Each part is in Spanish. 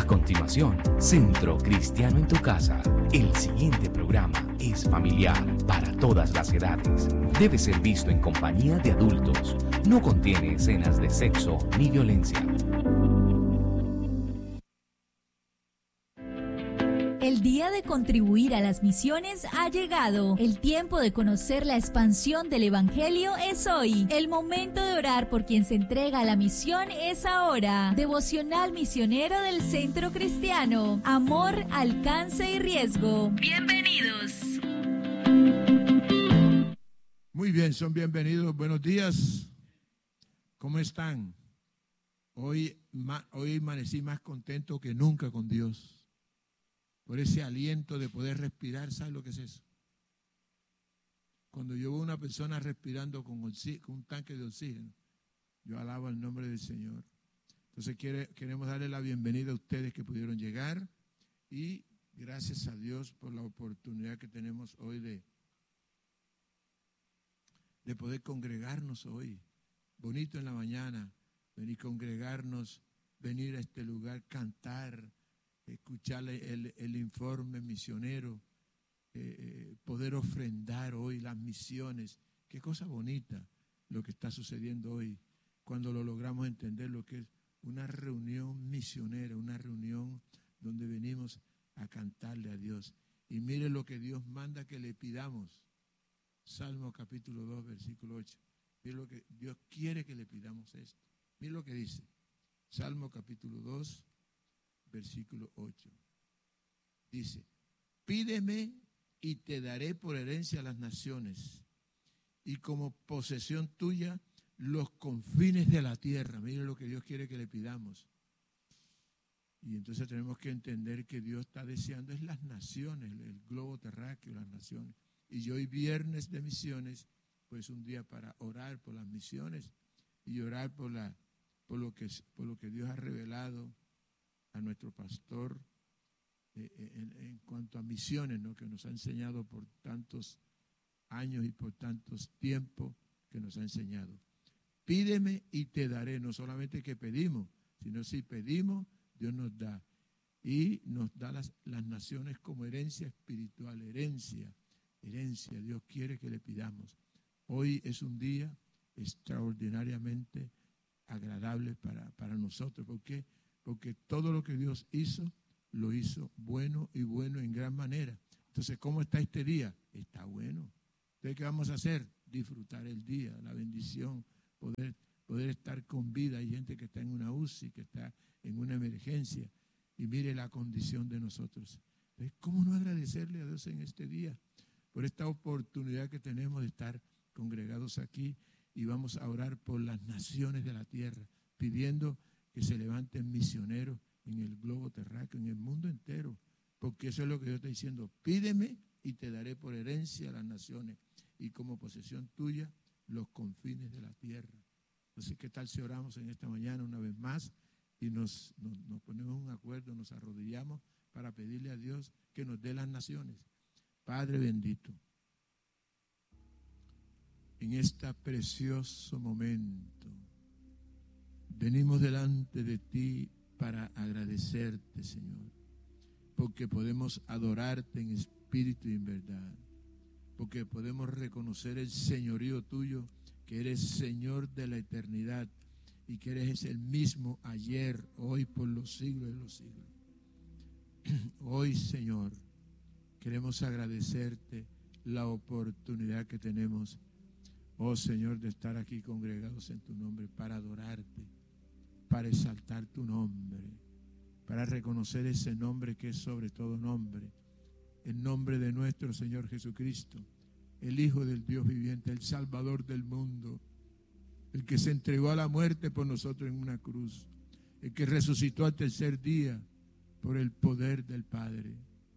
continuación, Centro Cristiano en tu Casa. El siguiente programa es familiar para todas las edades. Debe ser visto en compañía de adultos. No contiene escenas de sexo ni violencia. El día de contribuir a las misiones ha llegado. El tiempo de conocer la expansión del Evangelio es hoy. El momento de orar por quien se entrega a la misión es ahora. Devocional misionero del Centro Cristiano. Amor, alcance y riesgo. Bienvenidos. Muy bien, son bienvenidos. Buenos días. ¿Cómo están? Hoy amanecí más contento que nunca con Dios. Por ese aliento de poder respirar. ¿Sabes lo que es eso? Cuando yo veo a una persona respirando con un tanque de oxígeno, yo alabo el nombre del Señor. Entonces queremos darle la bienvenida a ustedes que pudieron llegar y gracias a Dios por la oportunidad que tenemos hoy de poder congregarnos hoy. Bonito en la mañana, venir a congregarnos, venir a este lugar, cantar, escuchar el informe misionero, poder ofrendar hoy las misiones. Qué cosa bonita lo que está sucediendo hoy, cuando lo logramos entender lo que es una reunión misionera, una reunión donde venimos a cantarle a Dios. Y mire lo que Dios manda que le pidamos. Salmo capítulo 2, versículo 8. Mire lo que Dios quiere que le pidamos esto. Mire lo que dice. Salmo capítulo 2, versículo 8. Dice, pídeme y te daré por herencia a las naciones y como posesión tuya los confines de la tierra. Mire lo que Dios quiere que le pidamos. Y entonces tenemos que entender que Dios está deseando es las naciones, el globo terráqueo, las naciones. Y hoy viernes de misiones, pues un día para orar por las misiones y orar por lo que Dios ha revelado a nuestro pastor en cuanto a misiones, ¿no? Que nos ha enseñado por tantos años y por tantos tiempos que nos ha enseñado. Pídeme y te daré, no solamente que pedimos, sino si pedimos, Dios nos da. Y nos da las naciones como herencia espiritual, herencia. Dios quiere que le pidamos. Hoy es un día extraordinariamente agradable para nosotros. ¿Por qué? Porque todo lo que Dios hizo, lo hizo bueno y bueno en gran manera. Entonces, ¿cómo está este día? Está bueno. Entonces, ¿qué vamos a hacer? Disfrutar el día, la bendición, poder estar con vida. Hay gente que está en una UCI, que está en una emergencia. Y mire la condición de nosotros. Entonces, ¿cómo no agradecerle a Dios en este día por esta oportunidad que tenemos de estar congregados aquí? Y vamos a orar por las naciones de la tierra, pidiendo que se levanten misioneros en el globo terráqueo, en el mundo entero, porque eso es lo que Dios está diciendo. Pídeme y te daré por herencia a las naciones y como posesión tuya los confines de la tierra. Entonces, ¿qué tal si oramos en esta mañana una vez más y nos ponemos un acuerdo, nos arrodillamos para pedirle a Dios que nos dé las naciones? Padre bendito, en este precioso momento, venimos delante de ti para agradecerte, Señor, porque podemos adorarte en espíritu y en verdad, porque podemos reconocer el señorío tuyo, que eres Señor de la eternidad y que eres el mismo ayer, hoy, por los siglos de los siglos. Hoy, Señor, queremos agradecerte la oportunidad que tenemos, oh Señor, de estar aquí congregados en tu nombre para adorarte, para exaltar tu nombre, para reconocer ese nombre que es sobre todo nombre, el nombre de nuestro Señor Jesucristo, el Hijo del Dios viviente, el Salvador del mundo, el que se entregó a la muerte por nosotros en una cruz, el que resucitó al tercer día por el poder del Padre.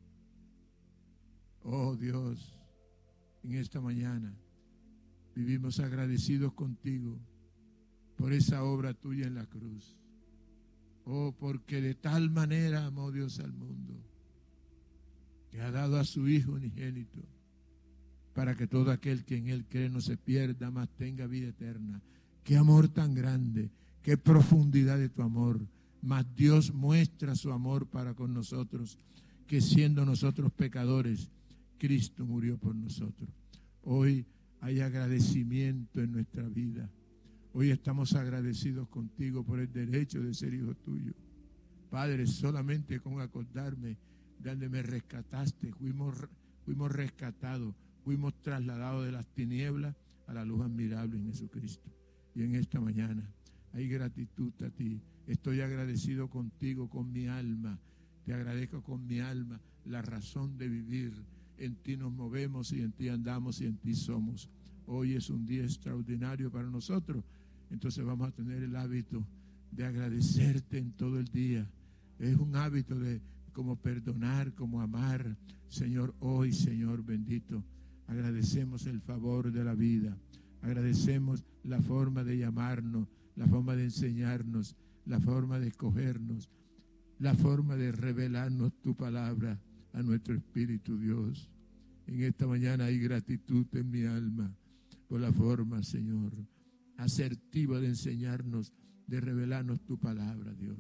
Oh Dios, en esta mañana vivimos agradecidos contigo por esa obra tuya en la cruz. Oh, porque de tal manera amó Dios al mundo, que ha dado a su Hijo unigénito, para que todo aquel que en Él cree no se pierda, mas tenga vida eterna. Qué amor tan grande, qué profundidad de tu amor. mas Dios muestra su amor para con nosotros, que siendo nosotros pecadores, Cristo murió por nosotros. Hoy hay agradecimiento en nuestra vida. Hoy estamos agradecidos contigo por el derecho de ser hijo tuyo. Padre, solamente con acordarme de donde me rescataste, fuimos rescatados, fuimos trasladados de las tinieblas a la luz admirable en Jesucristo. Y en esta mañana hay gratitud a ti. Estoy agradecido contigo con mi alma. Te agradezco con mi alma la razón de vivir. En ti nos movemos y en ti andamos y en ti somos. Hoy es un día extraordinario para nosotros. Entonces vamos a tener el hábito de agradecerte en todo el día. Es un hábito de como perdonar, como amar. Señor, hoy, Señor bendito, agradecemos el favor de la vida. Agradecemos la forma de llamarnos, la forma de enseñarnos, la forma de escogernos, la forma de revelarnos tu palabra a nuestro espíritu, Dios. En esta mañana hay gratitud en mi alma por la forma, Señor, asertiva de enseñarnos, de revelarnos tu palabra, Dios.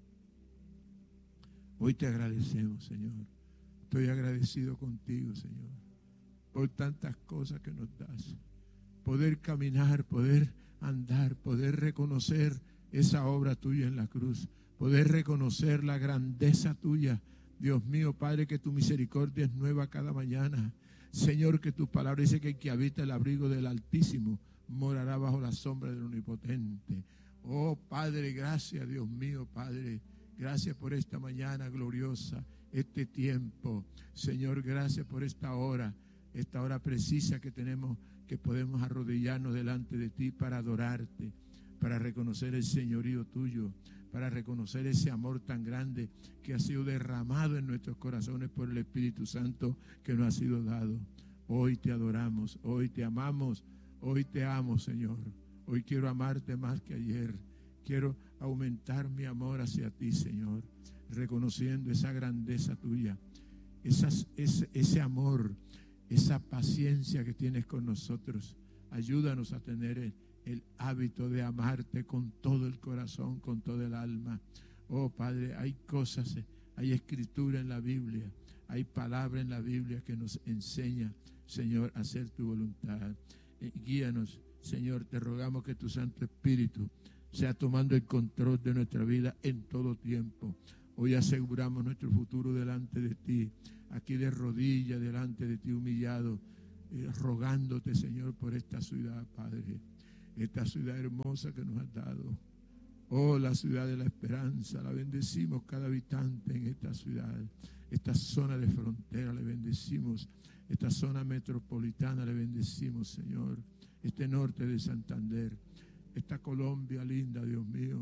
Hoy te agradecemos, Señor. Estoy agradecido contigo, Señor, por tantas cosas que nos das. Poder caminar, poder andar, poder reconocer esa obra tuya en la cruz, poder reconocer la grandeza tuya. Dios mío, Padre, que tu misericordia es nueva cada mañana. Señor, que tu palabra dice que el que habita el abrigo del Altísimo morará bajo la sombra del Omnipotente. Oh, Padre, gracias, Dios mío, Padre. Gracias por esta mañana gloriosa, este tiempo. Señor, gracias por esta hora precisa que tenemos, que podemos arrodillarnos delante de ti para adorarte, para reconocer el señorío tuyo, para reconocer ese amor tan grande que ha sido derramado en nuestros corazones por el Espíritu Santo que nos ha sido dado. Hoy te adoramos, hoy te amamos, hoy te amo, Señor. Hoy quiero amarte más que ayer. Quiero aumentar mi amor hacia ti, Señor, reconociendo esa grandeza tuya, ese amor, esa paciencia que tienes con nosotros. Ayúdanos a tener el hábito de amarte con todo el corazón, con todo el alma. Oh, Padre, hay cosas, hay escritura en la Biblia, hay palabra en la Biblia que nos enseña, Señor, a hacer tu voluntad. Guíanos, Señor, te rogamos que tu Santo Espíritu sea tomando el control de nuestra vida en todo tiempo. Hoy aseguramos nuestro futuro delante de ti, aquí de rodillas delante de ti, humillado, rogándote, Señor, por esta ciudad, Padre, esta ciudad hermosa que nos has dado. Oh, la ciudad de la esperanza, la bendecimos cada habitante en esta ciudad, esta zona de frontera, le bendecimos, esta zona metropolitana, le bendecimos, Señor, este norte de Santander, esta Colombia linda, Dios mío.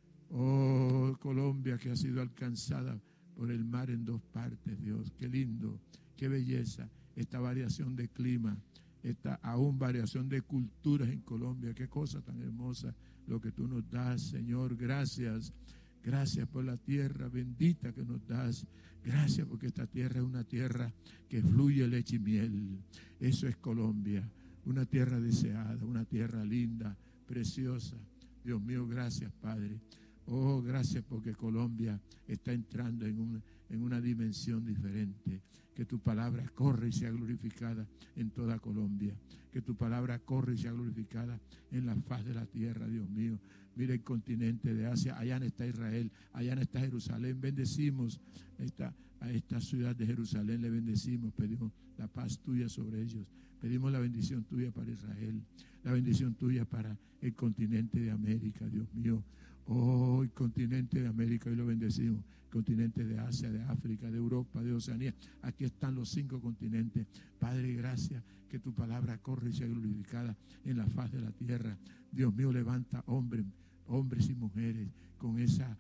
Oh, Colombia que ha sido alcanzada por el mar en dos partes, Dios. Qué lindo, qué belleza. Esta variación de clima, esta aún variación de culturas en Colombia. Qué cosa tan hermosa lo que tú nos das, Señor. Gracias. Gracias por la tierra bendita que nos das. Gracias porque esta tierra es una tierra que fluye leche y miel. Eso es Colombia. Una tierra deseada, una tierra linda, preciosa. Dios mío, gracias, Padre. Oh, gracias porque Colombia está entrando en una dimensión diferente. Que tu palabra corre y sea glorificada en toda Colombia. Que tu palabra corre y sea glorificada en la faz de la tierra, Dios mío. Mira el continente de Asia, allá está Israel, allá está Jerusalén. Bendecimos a esta ciudad de Jerusalén, le bendecimos, pedimos la paz tuya sobre ellos. Pedimos la bendición tuya para Israel, la bendición tuya para el continente de América, Dios mío. Oh, el continente de América, hoy lo bendecimos. Continente de Asia, de África, de Europa, de Oceanía. Aquí están los 5 continentes. Padre, gracias que tu palabra corre y sea glorificada en la faz de la tierra. Dios mío, levanta hombres y mujeres con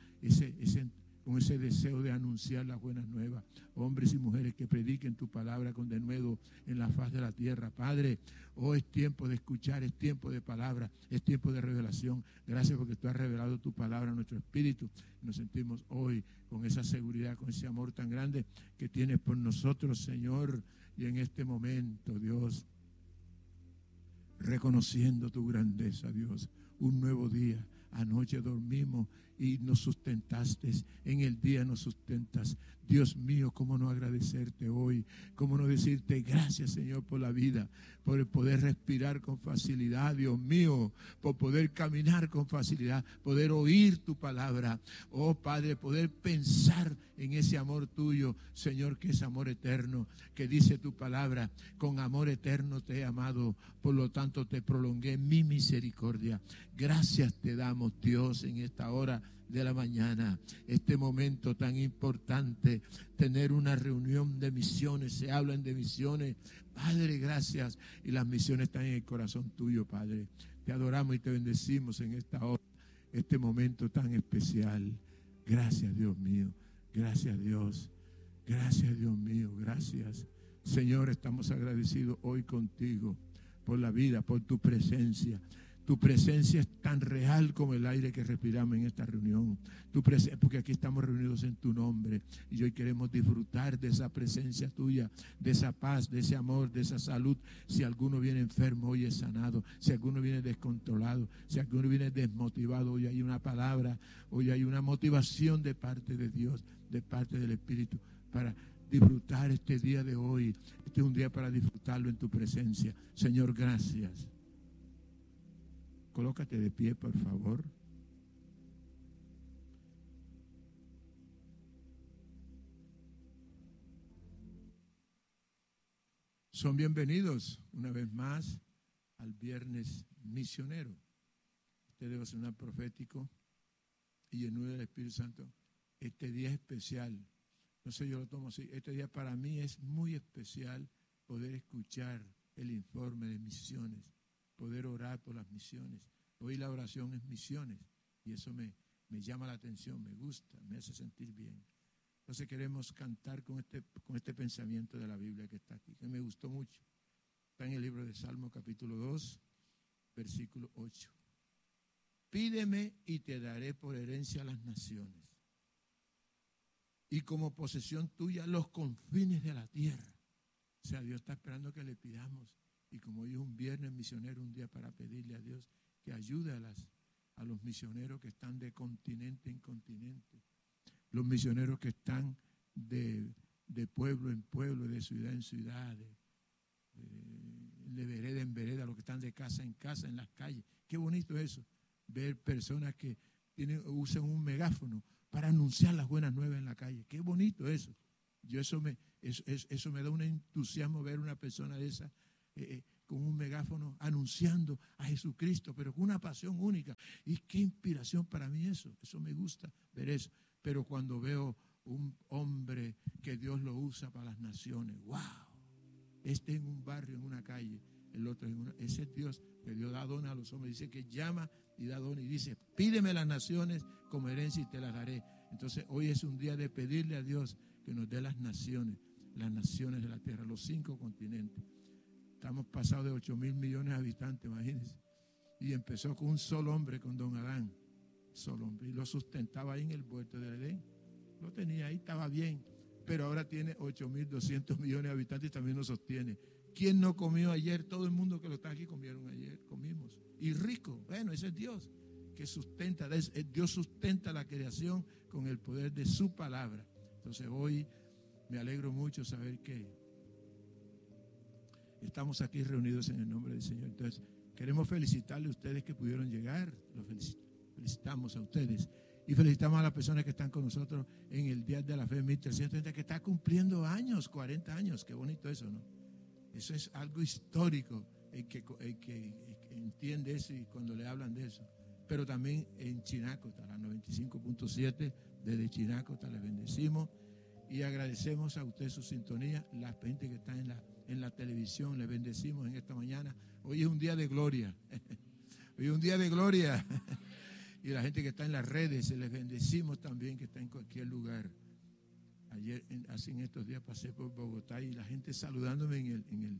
ese deseo de anunciar las buenas nuevas. Hombres y mujeres que prediquen tu palabra con denuedo en la faz de la tierra. Padre, oh, es tiempo de escuchar, es tiempo de palabra, es tiempo de revelación. Gracias porque tú has revelado tu palabra a nuestro espíritu. Nos sentimos hoy con esa seguridad, con ese amor tan grande que tienes por nosotros, Señor. Y en este momento, Dios, reconociendo tu grandeza, Dios, un nuevo día. Anoche dormimos y nos sustentaste. En el día nos sustentas. Dios mío, cómo no agradecerte hoy, cómo no decirte gracias, Señor, por la vida, por el poder respirar con facilidad, Dios mío, por poder caminar con facilidad, poder oír tu palabra, oh Padre, poder pensar en ese amor tuyo, Señor, que es amor eterno, que dice tu palabra, con amor eterno te he amado, por lo tanto te prolongué mi misericordia. Gracias te damos, Dios, en esta hora de la mañana, este momento tan importante, tener una reunión de misiones, se hablan de misiones, Padre, gracias, y las misiones están en el corazón tuyo, Padre. Te adoramos y te bendecimos en esta hora, este momento tan especial. Gracias, Dios mío, gracias, Dios, gracias, Dios mío, gracias. Señor, estamos agradecidos hoy contigo por la vida, por tu presencia. Tu presencia es tan real como el aire que respiramos en esta reunión. Porque aquí estamos reunidos en tu nombre y hoy queremos disfrutar de esa presencia tuya, de esa paz, de ese amor, de esa salud. Si alguno viene enfermo, hoy es sanado. Si alguno viene descontrolado, si alguno viene desmotivado, hoy hay una palabra, hoy hay una motivación de parte de Dios, de parte del Espíritu, para disfrutar este día de hoy. Este es un día para disfrutarlo en tu presencia. Señor, gracias. Colócate de pie, por favor. Son bienvenidos una vez más al Viernes Misionero. Este debe ser profético y lleno del Espíritu Santo. Este día es especial. No sé, yo lo tomo así. Este día para mí es muy especial poder escuchar el informe de misiones, poder orar por las misiones. Hoy la oración es misiones y eso me llama la atención, me gusta, me hace sentir bien. Entonces queremos cantar con este pensamiento de la Biblia que está aquí, que me gustó mucho. Está en el libro de Salmo capítulo 2, versículo 8. Pídeme y te daré por herencia a las naciones y como posesión tuya los confines de la tierra. O sea, Dios está esperando que le pidamos. Y como hoy es un viernes misionero, un día para pedirle a Dios que ayude a los misioneros que están de continente en continente, los misioneros que están de pueblo en pueblo, de ciudad en ciudad, de vereda en vereda, los que están de casa en casa, en las calles. Qué bonito eso, ver personas que usan un megáfono para anunciar las buenas nuevas en la calle. Qué bonito eso. Eso me da un entusiasmo ver una persona de esa con un megáfono anunciando a Jesucristo, pero con una pasión única. Y qué inspiración para mí eso me gusta ver eso. Pero cuando veo un hombre que Dios lo usa para las naciones, wow, este en un barrio, en una calle, el otro ese Dios que Dios da dones a los hombres, dice que llama y da dones y dice, pídeme las naciones como herencia y te las daré. Entonces hoy es un día de pedirle a Dios que nos dé las naciones de la tierra, los 5 continentes. Estamos pasados de 8,000 millones de habitantes, imagínense. Y empezó con un solo hombre, con don Adán, solo hombre, y lo sustentaba ahí en el huerto del Edén. Lo tenía ahí, estaba bien, pero ahora tiene 8,200 millones de habitantes y también nos sostiene. ¿Quién no comió ayer? Todo el mundo que lo está aquí comieron ayer, comimos. Y rico, bueno, ese es Dios que sustenta, Dios sustenta la creación con el poder de su palabra. Entonces hoy me alegro mucho saber que estamos aquí reunidos en el nombre del Señor. Entonces queremos felicitarle a ustedes que pudieron llegar. Los felicitamos a ustedes y felicitamos a las personas que están con nosotros en el Día de la Fe 1330, que está cumpliendo años, 40 años. Qué bonito eso, ¿no? Eso es algo histórico, el que entiende eso y cuando le hablan de eso. Pero también en Chinacota, la 95.7, desde Chinacota les bendecimos y agradecemos a usted su sintonía. La gente que está en la televisión, les bendecimos en esta mañana. Hoy es un día de gloria. Hoy es un día de gloria. Y la gente que está en las redes, les bendecimos también, que está en cualquier lugar. Ayer, así en estos días, pasé por Bogotá y la gente saludándome en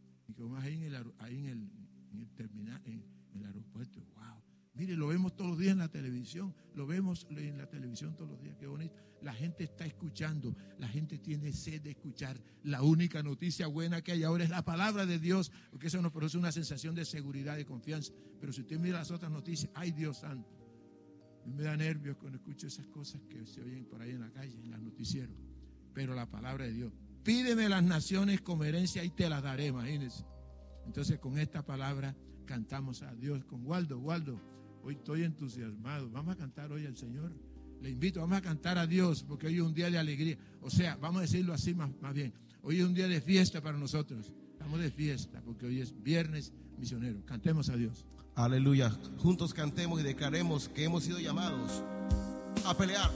el terminal, en el aeropuerto. Wow. Mire, lo vemos todos los días en la televisión. Lo vemos en la televisión todos los días. Qué bonito. La gente está escuchando. La gente tiene sed de escuchar. La única noticia buena que hay ahora es la palabra de Dios, porque eso nos produce una sensación de seguridad y confianza. Pero si usted mira las otras noticias, ¡ay, Dios santo! Me da nervios cuando escucho esas cosas que se oyen por ahí en la calle, en los noticieros. Pero la palabra de Dios, pídeme las naciones como herencia y te las daré, imagínense. Entonces con esta palabra cantamos a Dios. Con Waldo, hoy estoy entusiasmado. Vamos a cantar hoy al Señor. Le invito, vamos a cantar a Dios, porque hoy es un día de alegría. O sea, vamos a decirlo así más bien. Hoy es un día de fiesta para nosotros. Estamos de fiesta, porque hoy es viernes misionero. Cantemos a Dios. Aleluya. Juntos cantemos y declaremos que hemos sido llamados a pelear.